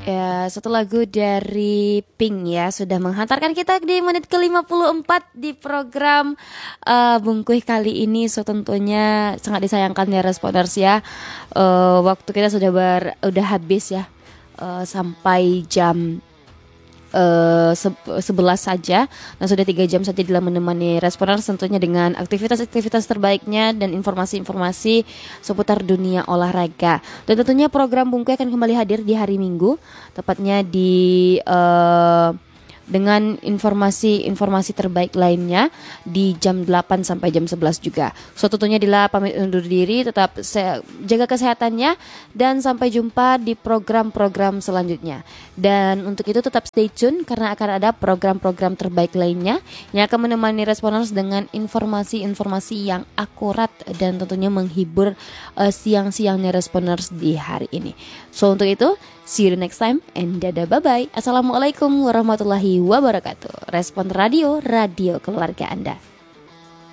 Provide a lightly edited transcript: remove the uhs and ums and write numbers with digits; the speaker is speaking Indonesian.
Ya, satu lagu dari Pink ya sudah menghantarkan kita di menit ke-54 di program Bungkuh kali ini. So tentunya sangat disayangkan ya Responers ya. Waktu kita udah habis ya, sampai jam 11 saja. Nah sudah 3 jam saja dalam menemani Responers tentunya dengan aktivitas-aktivitas terbaiknya dan informasi-informasi seputar dunia olahraga. Dan tentunya program Bungku akan kembali hadir di hari Minggu, tepatnya dengan informasi-informasi terbaik lainnya di jam 8 sampai jam 11 juga. So tentunya Dila pamit undur diri, tetap jaga kesehatannya dan sampai jumpa di program-program selanjutnya. Dan untuk itu tetap stay tune karena akan ada program-program terbaik lainnya yang akan menemani Responers dengan informasi-informasi yang akurat dan tentunya menghibur siang-siangnya Responers di hari ini. So untuk itu, see you next time and dadah bye-bye. Assalamualaikum warahmatullahi wabarakatuh. Respon Radio, radio keluarga Anda.